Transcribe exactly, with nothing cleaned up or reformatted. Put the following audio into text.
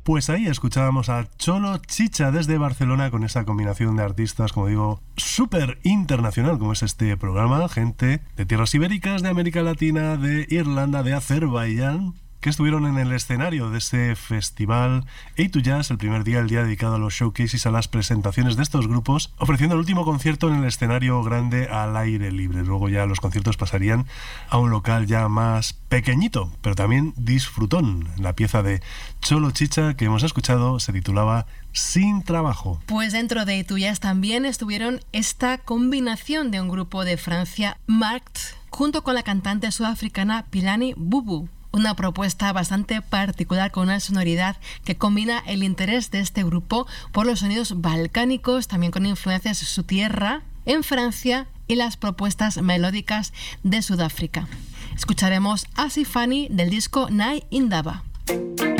Pues ahí escuchábamos a Cholo Chicha desde Barcelona con esa combinación de artistas, como digo, súper internacional como es este programa, gente de tierras ibéricas, de América Latina, de Irlanda, de Azerbaiyán, que estuvieron en el escenario de ese festival A dos Jazz, el primer día, el día dedicado a los showcases, a las presentaciones de estos grupos, ofreciendo el último concierto en el escenario grande al aire libre. Luego ya los conciertos pasarían a un local ya más pequeñito, pero también disfrutón. La pieza de Cholo Chicha que hemos escuchado se titulaba Sin Trabajo. Pues dentro de A dos Jazz también estuvieron esta combinación de un grupo de Francia, Markt, junto con la cantante sudafricana Philani Bubu. Una propuesta bastante particular con una sonoridad que combina el interés de este grupo por los sonidos balcánicos, también con influencias de su tierra, en Francia, y las propuestas melódicas de Sudáfrica. Escucharemos Asifani del disco Nai Indaba.